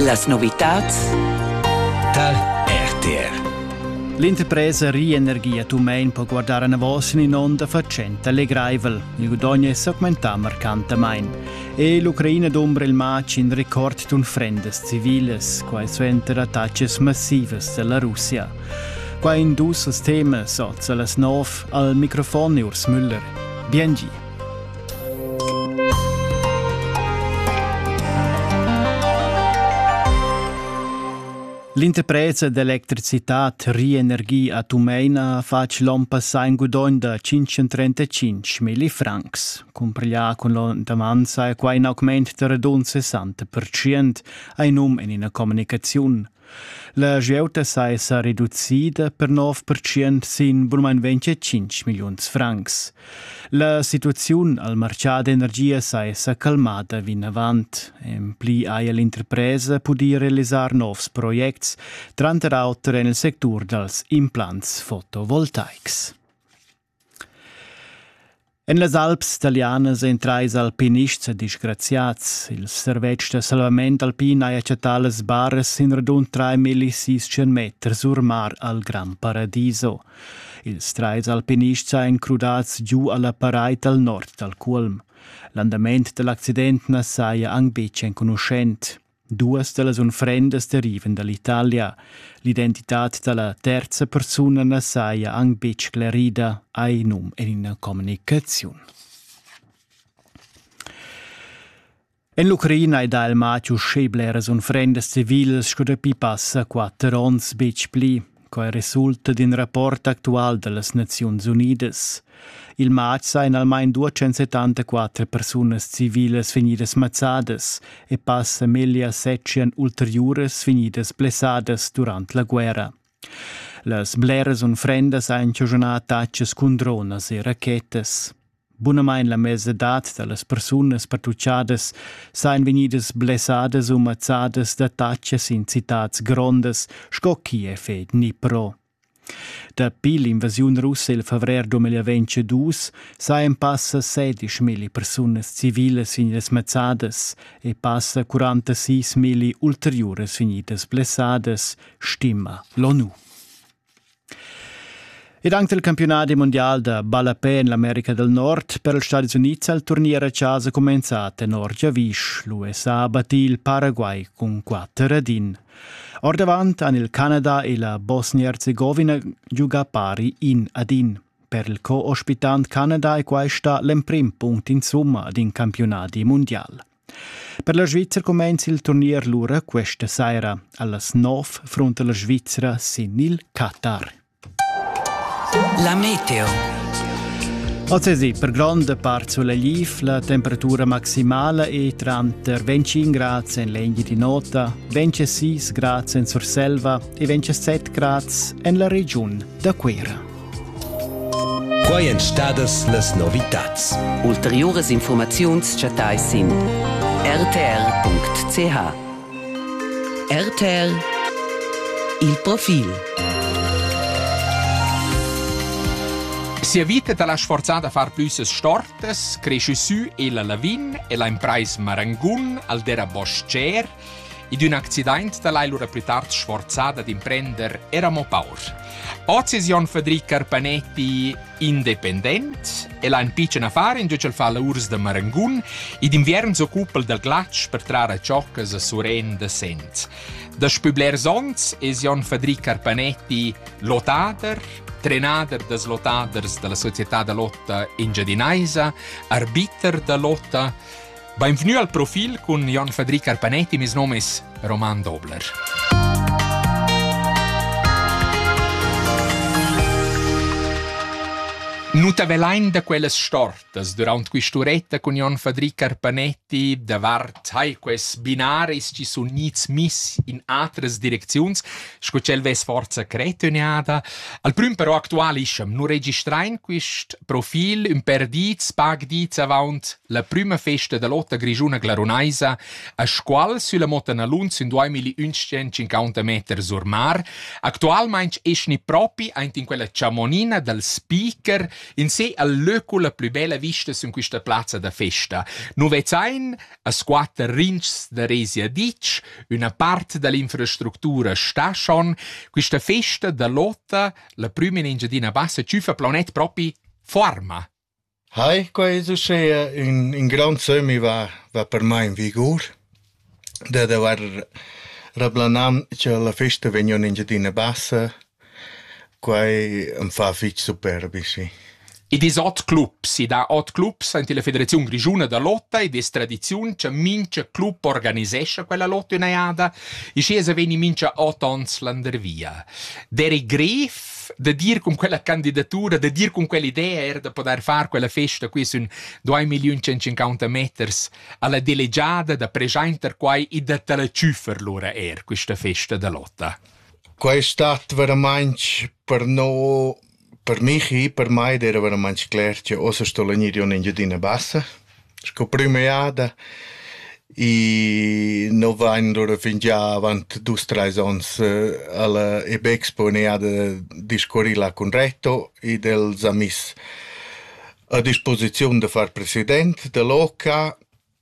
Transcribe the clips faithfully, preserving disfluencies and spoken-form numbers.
Las novitats da R T R. L'interpresa Rienergia Tumein può guardare una voce in onda facente alle Greivel. Il guadagno è segmentato marcantemente. E l'Ucraina d'ombra il match in ricordo di un frendes civiles, qua suenter attacchi massivi della Russia. Qua in due temi, sozza las nov, al microfono Urs Müller. Biengi. L'interpresa d'elettricità Rienergia a Tumeina fa l'on passare in guadagno da cinquecentotrentacinque mila francs. Compreglia con l'ondamanza e qua in aumento da radun sessanta per cento a in um in una comunicazione. La giauta sai sa riducida per nove per cento sin burman venticinque milioni francs. La situazione al mercato d'energia sai sa calmata vin avant. Empli aia l'interpresa pudi realizzare nuovi progetti, tra l'altro nel settore dels implants fotovoltaics. En las Alps italianas en trais alpinists disgraziats. Il servetg de salvament alpin ha accettato las barres in radun tre mila seicento metri sur mar al Gran Paradiso. Ils trais alpinists ha incrudats giù alla pareit al nord del Culm. L'andament dell'accident na saia ang bec inconoscent. Duas de las unfrendas deriven dall'Italia. L'identità della terza persona na saia ang bec clarida ai num in una comunicazione. En l'Ucraina da il maggio scebleras unfrendas civiles scodepi passa quattro ons bec pli, coi risulta din rapport actual delle Nazioni Unidas. Il maggio sain almain duecentosettantaquattro personas civiles finidas mazzadas e passa millesettecento ulteriores finidas blessadas durant la guerra. Las bleras unfrendas han ciosionat attacches cun dronas e rachetas. Bunamain la mesedat de las personas pertucciadas sain venidas blessadas o mazzadas d'attacches in citats grondas, sco Kiev e Dnipro. Da pil l'invasiun russa il febrer duemilaventidue sain passa sedici mila personas civiles finidas mazzadas e passa quarantasei mila ulteriores finidas blessadas, stimma l'ONU. Ed anche il campionato mondiale da Balapè in l'America del Nord per gli Stati Uniti il turniere a casa cominciato in Orgevisch. L'U S A battì il Paraguay con quattro radin. Or davanti hanno il Canada e la Bosnia-Herzegovina giocano pari in adin. Per il co-ospitante Canada è questo l'emprim punto in somma ad in campionati mondiali. Per la Svizzera comincia il turniere l'ora questa sera alle nove fronte alla Svizzera sin il Qatar. La meteo. Oggi sì, per grande parte sulla Liv la temperatura massimale è tra venticinque gradi in legni di nota, ventisei gradi in Surselva e ventisette gradi in la regione da Quera. Quai en stadas las novitats. Ulteriores informazions chatai sin r t r punct c h. R T R il profil. Si evita dalla sforzata a far plus stortes, cresce su e la lavin e la imprais Marangun al dera Boscher ed un accident da lei l'ora più tardi sforzata di imprender eramo paur. Oggi si on Federico Carpanetti independent e la in piccina fare in giudice il fa la urs de Marangun ed inviern so cuppel del glatsch per trarre ciocches a suren de sent. Da spübler sons e si on Federico Carpanetti lotader, trenader des lotaders della società de lotta Ingedinaisa, arbiter de lotta. Benvenuto al profil con Jon Federico Carpanetti, mis nome es Roman Dobler. Nuta velain da quelles stortas durant quisturetta con Jon Federico Carpanetti davart hai quels binaris ci sun nits miss in altres direcziuns scocel ves forza cretoniada al prim però actual ischem nu registrain quist profil un perdits pagdits avant la prima festa de lotta grigiuna glaronaisa a squal sulla motana lunz in duemilacentocinquanta metri sur mar actualmente isch ni propi aint in quella chamonina del speaker in sé al löco la più bella vista su questa piazza da festa. Nu vezain a squatter rincs da Resia Ditch, una parte dell'infrastruttura sta schon, questa festa da lotta, la prima in Engiadina Bassa, ci fa planet proprio forma. Hai, questo c'è in, in gran semi va, va per me in vigore. Da da var rablanam che la festa vegno in Engiadina Bassa, quai am fa fitch superbi, sì. I dis hot clubs, i da hot clubs anche la Federazione Grigiuna da lotta e des tradizioni che mince club organisesce quella lotta in Aiada e scese veni mince hot ons landervia. Deri gref da dir con quella candidatura, da dir con quell'idea era da poter fare quella festa qui su due milioni centocinquanta metri alla delegata da presenter quai e da tala ciufer l'ora er questa festa da lotta. Quai è stato veramente per noi per me, per me era veramente chiaro che ossa sto l'annirio in Engiadina Bassa. Scoprimo iada e non vanno fin già avanti due tre anni alla Ebexpo in iada discorrila con retto e del Zamis a disposizione di far presidente dell'O C A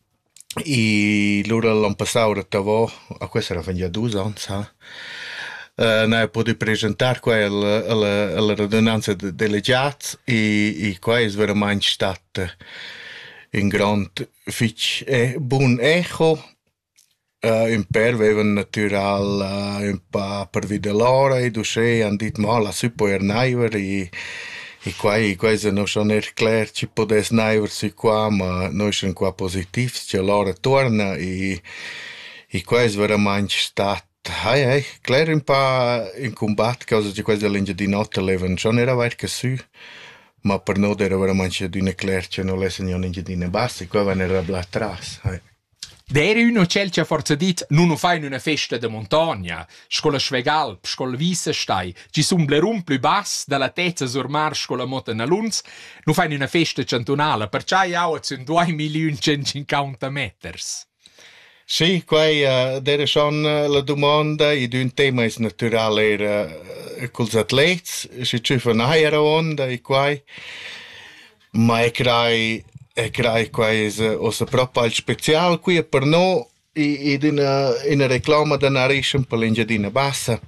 e loro l'hanno passato a Tavò, a questo era fin già due anni. Uh, noi potuto presentare qua alla, alla, alla radunanza de delegati e, e qua è veramente stato un grande fitch e buon eco. Uh, un per avevano naturale uh, un po' per vide loro e dusce hanno detto ma la si può ernaiver e e qua e qua non sono erklärt ci potesse naiver si qua ma noi siamo qua positivi che loro torna e e qua è veramente stato. Hai, hai, claro un po' in combatto, causa di questa legge di notte leven, non era vero che su, ma per noi era veramente di una clerce, non le segnano in Engiadina Bassa, qua vanno a rabla atrás. Dere uno cel ci ha forza dit, non fai una festa de montagna, scola Schwegalp, scola Wiesenstai, ci sono blerum più bass, dalla tezza sur mar, scola Mottena Lunz, non fai una festa cantonale, perciò io sono due milioni centocinquanta metri. Sì, qua uh, era schon uh, la domanda e un tema è naturale era uh, con gli atleti, si ci fa un'aera onda e qua, ma è crai, è crai qua è uh, proprio il speciale qui per noi e, e in una reclama da Narishan per l'Engiadina Bassa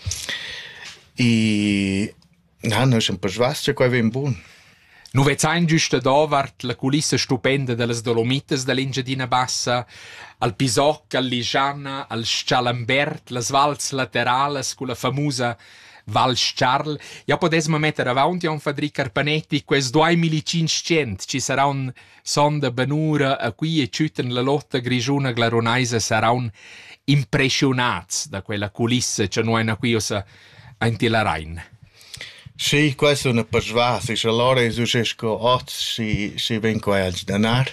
e no, noi siamo per svascia qua è buon. Nu vezain giusto da vart la culissa stupenda delle Dolomites dell'Engiadina Bassa, al Pisoc, al Ligiana, al Scialambert, le Valls laterales con la famosa Val Scharl. Ja potesmo mettere avanti a un Fadric Carpanetti, quels duemilacinquecento ci sarà un sonda benura a qui e ciuten la lotta grigiuna glaronaisa saranno impressionati da quella culissa che noi hanno qui a Intilarain. Sì, questo è una persvasa, e allora è successo oggi si, si vengono a denaro.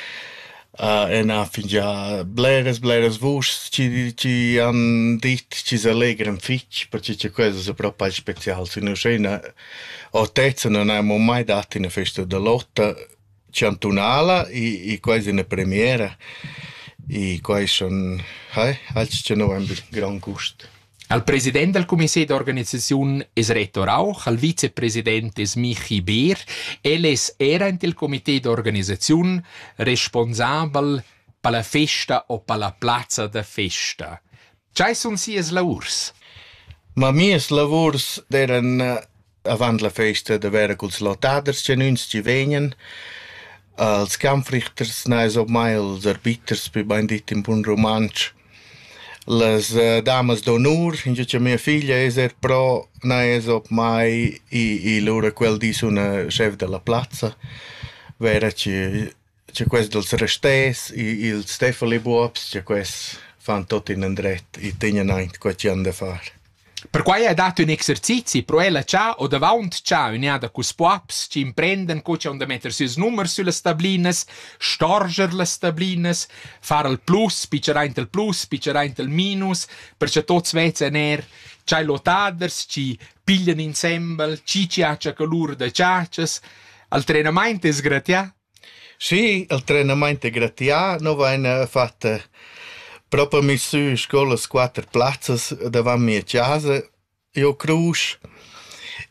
Uh, e na fin già bleres, bleres vus ci, ci hanno detto ci si allegrano fitch, perché c'è questo è proprio speciale. Se non c'è una altezza, non abbiamo mai dato una festa di lotta cantonale e, e quasi una premiera. E questo è un... Eh, altro noi abbiamo gran gusto. Al presidente del comité d'organizzazione es Reto Rauch, al vicepresidente es Michi Beer, el es era il comité d'organizzazione responsabile per la festa o per la piazza da festa. C'hai son sies lavurs? Ma miei lavurs erano avanti la festa da vera con i lotaders, che non ci vengono, als Kampfrichters, neis ob mai als arbiters, per ben dit in buon romansch, les uh, dames d'onor, invece mia figlia è er pro, neis ob mai, e, e loro quel di sono chef della piazza, vera che c'è questo dels restes, e il Stefano Buops, c'è questo fan tutti in andret, e tengono anche quello che hanno da fare. Per quai ha dato un esercizio, pro ella c'ha o davanti c'ha un'ada cus puaps, ci imprendono co c'è da mettere sus numeri sulle stablines, storger le stablines, fare il plus, piccerai il plus, piccerai il minus, perché tots vezza ner, c'hai lotaders, ci pigliano insieme, ci ci ha c'è calur de ciaces, al trenamento è sgratia? Sì, il trenamento è gratia, non viene fatto proprio mi su scuola quattro piazze davanti a mia casa, io cruz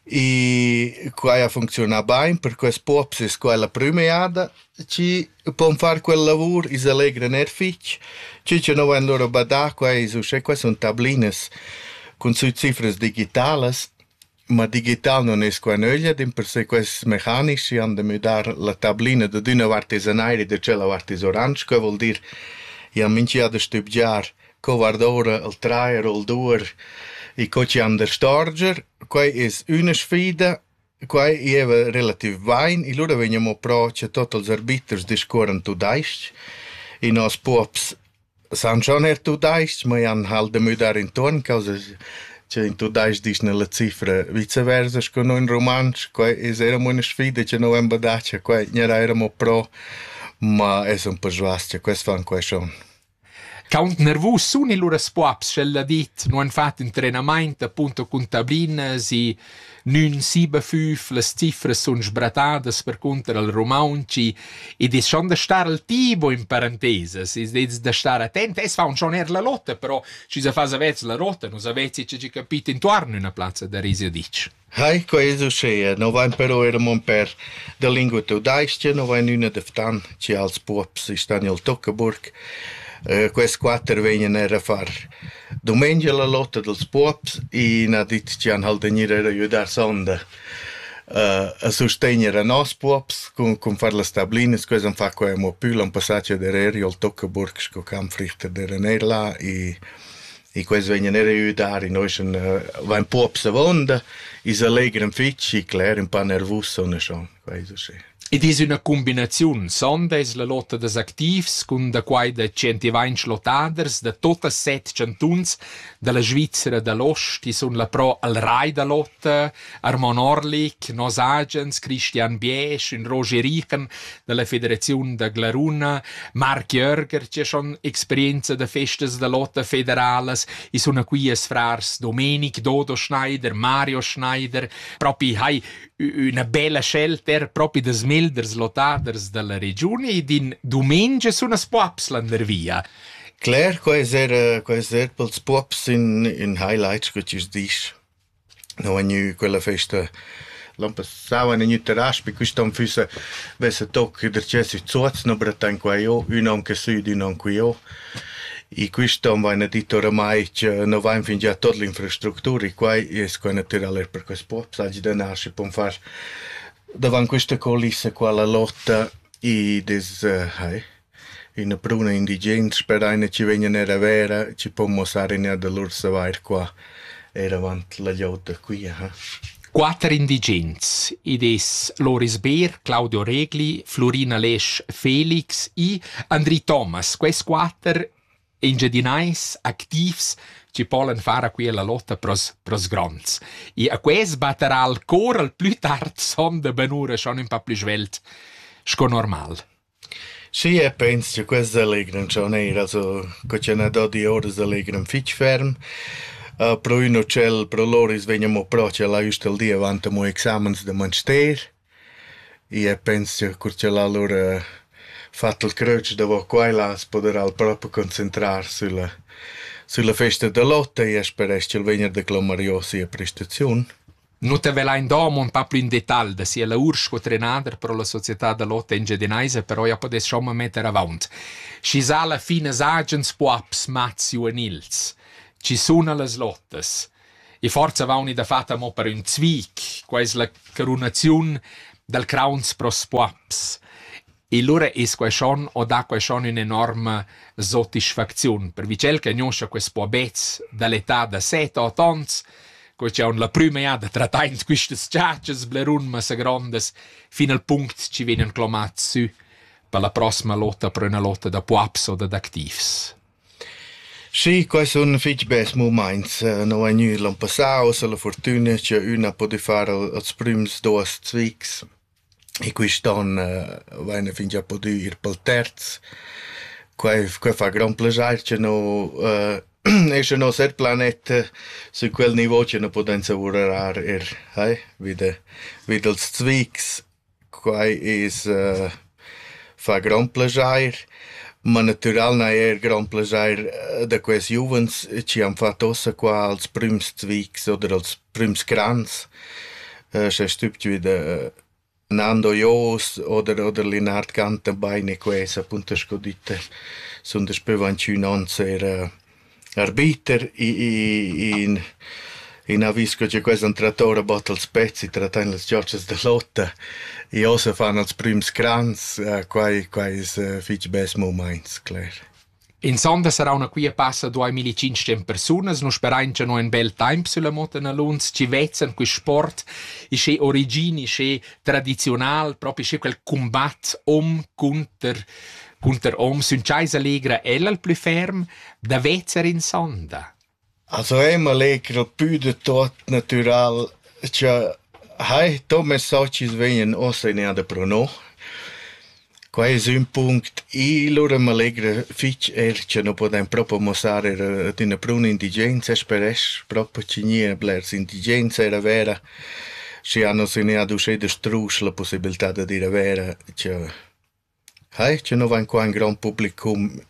e qua ha funzionato bene per questi pops è quella premiata ci può fare quel lavoro is allegra ner fitch ci ci non loro bada qua is c'è qua sono tabline con su cifre digitali ma digital non è qua noglia din per se questi meccanici hanno da dar la tablina da d'una artigianaria da c'è la artis orange che vuol dire ja minci ha da studiar co vardora il traier il dur e co ci hanno da storger qua è una sfida qua è relativ vain e loro veniamo pro c'è tutti gli arbitri discorren tu daist i nos pops san schon er tu daist ma han halt da müdar intorn causa c'è in tu daist dis nella cifra viceversa con noi in romanzo qua è era una sfida che non abbiamo dato qua non eravamo pro ma è un po' svasta questo fan qua schon. Count nervus sun i loro pops, c'è la dit, non hanno fatto allenamento appunto con tabline, si nun sieben fünf, le cifre sono sbratate per conto del romanci, ed è schon da stare al tipo in parentesi, si è da stare attenti, es fa schon er la lotta, però ci si fa savez la rotta, non savez se ci capite intorno in una piazza da Risiodic. Hai, questo c'è, non va però eravamo per la lingua tedesca, non va in una deftan, ci als pops, stanno al Toccaburg. Uh, questi quattro vengono a fare domenica la lotta dels pops e hanno detto che hanno halt venire a aiutare sonda uh, a sostenere i nostri pops con, con fare le stabline questo fa qua un più un passaggio dell'aereo al Toccaburg con Kampfrichter dell'aereo là e e questo vengono a aiutare noi sono uh, van pops a vonda e si allegano fitch e claro un po' nervoso sono schon questo sì. Ed è una combinazione, sonda è la lotta des activs, con da quai de centovinti lottaders, da tutte sette cantuns, dalla Svizzera, dall'Ost, che sono la pro al Rai da lotta, Armand Orlik, nos agents, Christian Biesch, Roger Richen, dalla Federazione da Glaruna, Mark Jörger, c'è schon esperienza da festes da lotta federales, e sono qui es frars Domenic, Dodo Schneider, Mario Schneider, proprio hai una bella scelta, proprio des milders lottaders della regione, ed in domenica sono spops l'andar via. Claro, quais era, quais era pels pops in, in highlights che ci dici. Non è quella festa, l'anno passato non è teraspi, questo non fosse, vesse tocchi der cessi zuoz, non bratan qua io, un anche sud, un anche io. E questo non va detto oramai che non va fin già tutta l'infrastruttura, e qua è naturale per questo pops, oggi da nasce per fare davanti questa colissa qua la lotta e des, uh, hai, in pruna indigente, sperare ci vengono a vera, ci può mostrare ne da loro savoir qua, era avanti la lotta qui, eh. Quattro indigents, ed es Loris Beer, Claudio Regli, Florina Lesch, Felix e Andri Thomas. Questi quattro ingedinais activs ci pollen fare qui la lotta pros pros grands. E a quest batterà al cor al più tard son de benura schon un po' più svelt, sco normal. Sì, e penso che questo allegro non è, also, che c'è una dodici ore allegro fitch ferm, uh, pro uno c'è, pro loro sveniamo pro, c'è la giusto il dia avanti mo examens de manster, e penso che c'è la loro fatto il croce dove qua la si potrà proprio concentrare sulla, sulla festa della lotta e spero che il venerdì glorioso sia prestazione. Non te ve la indomo un po' più in dettaglio, sia la ursco trenader per la società della lotta in Gedinaise, però io posso schon mal mettere avanti. Ci sono alla fine agents pops, Mazio e Nils. Ci sono le lottas. E forse vanno da fatta mo per un zwick, quasi la coronazione del crowns pros pops. E allora è schon o da schon un'enorme soddisfazione, per vicel che conosce questo pobez dall'età da sette otto anni, che c'è la prima iada trattando queste ciacce, blerun, ma se grandes, fino al punto ci vengono clamati su per la prossima lotta, per una lotta da pops o da activs. Sì, questi sono fitch best momenti. Non è nulla l'anno passato, se la fortuna che una può fare als prims due zwicks. E quest'anno uh, vanno fin già potuto ir pel terzo. Qua, qua fa gran piacere che no, uh, è no ser planeta su quel livello che non possiamo lavorare er, eh? Vide, vide els zwicks. Qua è uh, fa gran piacere. Ma naturalmente è gran piacere da questi juvens che hanno fatto ossa qua als prims zwicks oder als prims grans. uh, c'è stupido uh, Nando Jos oder, oder Linard Gantenbein e quesa, appunto scodite, sono despevanci anzi era arbiter in in avisco che questo un trattore bottle spezzi trattando le giorge de lotta e osa fanno els prims crans uh, quai quai uh, fich best moments clar. In sonda sarà una qui a passa duemilacinquecento persone, non sperain che no un bel time sulla moto na lunz, ci vezzan quel sport, isce origini, isce tradizional, proprio isce quel combat om counter counter om, sun chais allegra ella il più ferm, da vezzer in sonda. Also em allegra più de tot natural, cioè hai to messaggi vengono ossa in ada prono. Qua è un punto, e loro mi allegra fitch er che non podem proprio mostrare di una pruna indigenza, speres proprio ci nie blers indigenza era vera, ci hanno se ne adusce de strus la possibilità di dire vera, che hai che non va in qua un gran pubblicum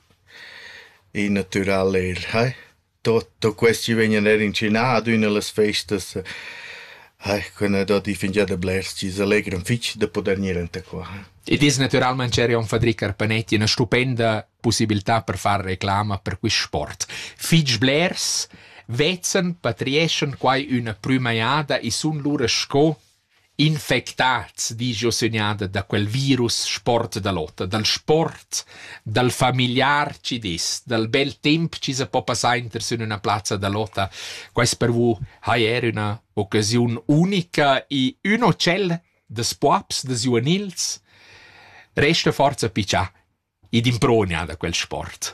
in naturale er, hai tutto questi vengono in Cina ad una le festas, hai quando da di fingia de blers ci allegra fitch de poter niente qua. Ed è naturalmente c'era un Federico Carpanetti una stupenda possibilità per fare reclama per questo sport. Fitch blers vezzan patrieschen quai una primaiada e sun lura sco infectats, dice sognada da quel virus sport da lotta, dal sport, dal familiar ci dis, dal bel temp ci se può passare inter su una piazza da lotta. Questo per voi era una occasione unica e un ocel des puaps, des juvenils, resta forza piccia ed improgna da quel sport.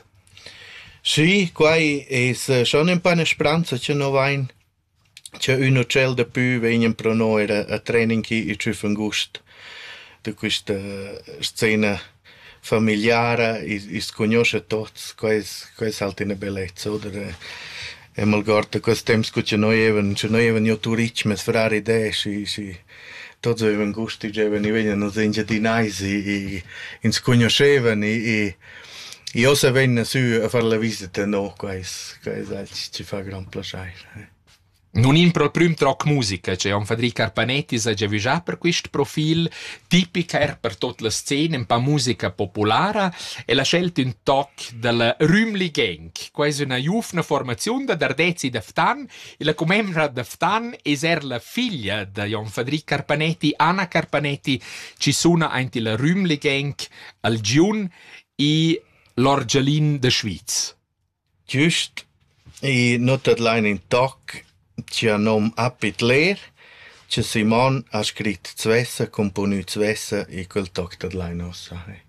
Sì, qua è schon un po' una speranza che non va in c'è un uccel da più vengono per noi a, a training che ci fa gusto di questa scena familiare e si conosce tutti, questo è alta una bellezza. Oder, e malgrado questo tempo che noi avevamo, che noi avevamo io turisti, ma sfrare idee, sì, sì. Tutti avevano gusto, e venivano in giardinai e si conoscevano e io se vengono su a fare la visita, no, questo ci fa gran piacere. Non in pro prim troc musica, c'è un Federico Carpanetti sa già viaggià per questo profil, tipica er per tutta la scena, un po' musica popolare, e la scelta un toc della Rümli Gang, quasi una giovane formazione da Dardezzi d'Aftan, e la commemora d'Aftan è er la figlia di un Federico Carpanetti, Anna Carpanetti, ci suona anche la Rümli Gang, al Giun e l'Orgelin de Schweiz. Giust, e not allein in toc, c'è nom Appit Leer, c'è Simon ha scritto Zvessa, componut Zvessa e quel toc da lei non sa.